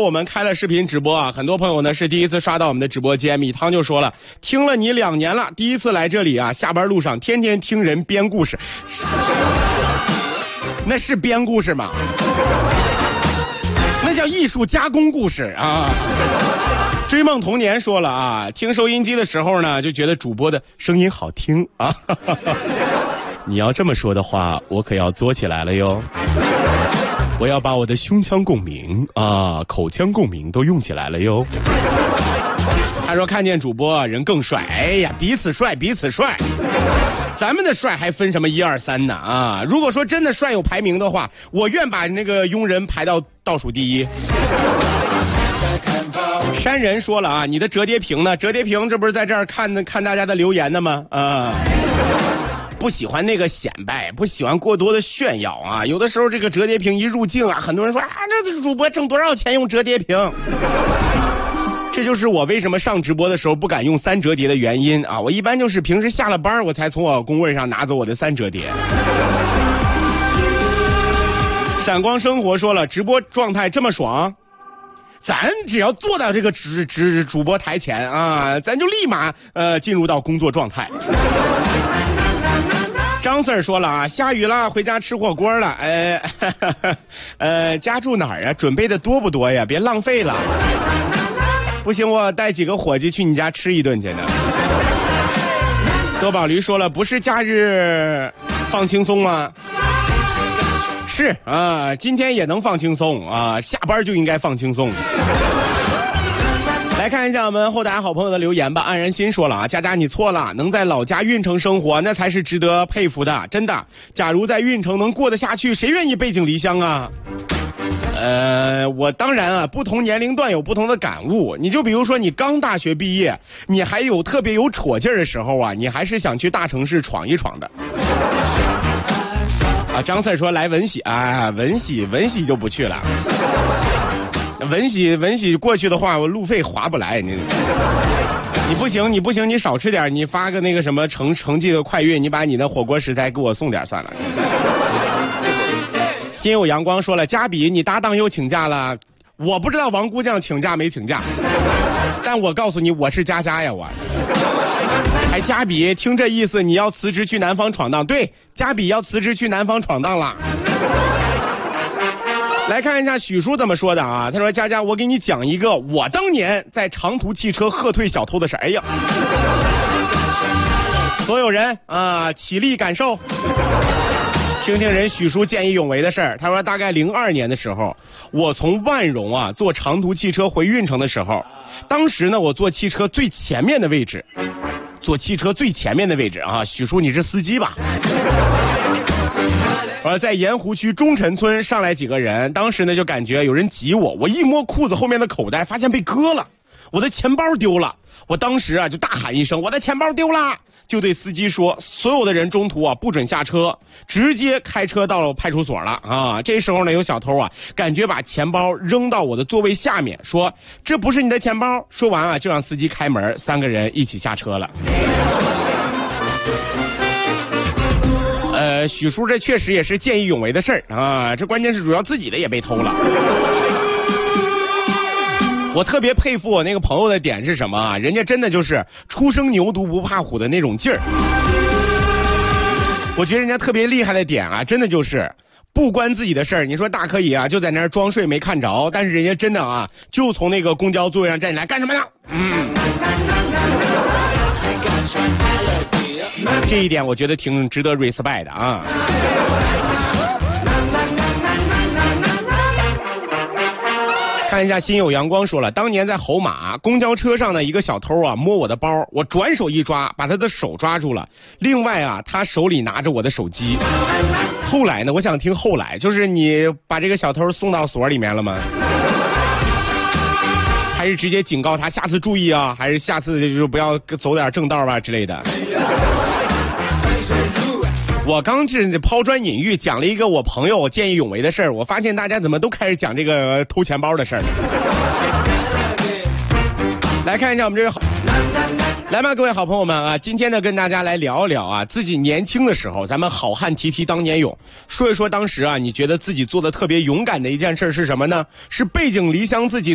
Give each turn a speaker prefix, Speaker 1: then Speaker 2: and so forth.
Speaker 1: 我们开了视频直播啊，很多朋友呢是第一次刷到我们的直播间。米汤就说了，听了你2年了，第一次来这里啊，下班路上天天听人编故事，那是编故事吗？那叫艺术加工故事啊。追梦童年说了啊，听收音机的时候呢，就觉得主播的声音好听啊。你要这么说的话，我可要作起来了哟。我要把我的胸腔共鸣啊、口腔共鸣都用起来了哟。他说看见主播人更帅，哎呀，彼此帅彼此帅。咱们的帅还分什么1、2、3呢啊？如果说真的帅有排名的话，我愿把那个庸人排到倒数第一。山人说了啊，你的折叠屏呢？折叠屏这不是在这儿看大家的留言的吗？啊。不喜欢那个显摆，不喜欢过多的炫耀啊！有的时候这个折叠屏一入镜啊，很多人说啊，这主播挣多少钱用折叠屏？这就是我为什么上直播的时候不敢用3折叠的原因啊！我一般就是平时下了班，我才从我工位上拿走我的3折叠。闪光生活说了，直播状态这么爽，咱只要坐到这个主播台前啊，咱就立马进入到工作状态。张 Sir 说了啊，下雨了，回家吃火锅了。家住哪儿啊？准备的多不多呀？别浪费了。不行，我带几个伙计去你家吃一顿去呢。多宝驴说了，不是假日放轻松吗？是啊，今天也能放轻松啊，下班就应该放轻松。来看一下我们后台好朋友的留言吧。安然心说了啊，佳佳你错了，能在老家运城生活那才是值得佩服的，真的。假如在运城能过得下去，谁愿意背井离乡啊？我当然啊，不同年龄段有不同的感悟。你就比如说你刚大学毕业，你还有特别有戳劲儿的时候啊，你还是想去大城市闯一闯的。啊，张 Sir 说来文喜啊，文喜就不去了。文喜过去的话，我路费划不来。你不行，你少吃点，你发个那个什么城际的快运，你把你的火锅食材给我送点算了。心有阳光说了，加比你搭档又请假了，我不知道王姑娘请假没请假，但我告诉你，我是佳佳呀，我。还加比，听这意思你要辞职去南方闯荡？对，加比要辞职去南方闯荡了。来看一下许叔怎么说的啊，他说佳佳，我给你讲一个我当年在长途汽车喝退小偷的事。哎呀，所有人啊起立感受，听听人许叔见义勇为的事儿。他说大概02年的时候，我从万荣啊坐长途汽车回运城的时候，当时呢我坐汽车最前面的位置啊，许叔你是司机吧？在盐湖区中陈村上来几个人，当时呢就感觉有人挤我，我一摸裤子后面的口袋，发现被割了，我的钱包丢了。我当时啊就大喊一声，我的钱包丢了，就对司机说，所有的人中途啊不准下车，直接开车到了派出所了啊。这时候呢有小偷啊感觉把钱包扔到我的座位下面，说这不是你的钱包。说完啊就让司机开门，3个人一起下车了。许叔这确实也是见义勇为的事儿啊，这关键是主要自己的也被偷了。我特别佩服我那个朋友的点是什么啊？人家真的就是初生牛犊不怕虎的那种劲儿。我觉得人家特别厉害的点啊，真的就是不关自己的事儿。你说大可以啊，就在那儿装睡没看着，但是人家真的啊，就从那个公交座位上站起来干什么呢？这一点我觉得挺值得 respect 的啊。看一下心有阳光说了，当年在侯马公交车上的一个小偷啊摸我的包，我转手一抓把他的手抓住了，另外啊他手里拿着我的手机。后来呢，我想听后来，就是你把这个小偷送到所里面了吗？还是直接警告他下次注意啊，还是下次就不要走点正道吧之类的？我刚是抛砖引玉，讲了一个我朋友见义勇为的事儿，我发现大家怎么都开始讲这个偷钱包的事儿。来看一下我们这个来吧，各位好朋友们啊，今天呢跟大家来聊一聊啊，自己年轻的时候，咱们好汉提当年勇，说一说当时啊，你觉得自己做的特别勇敢的一件事是什么呢？是背井离乡自己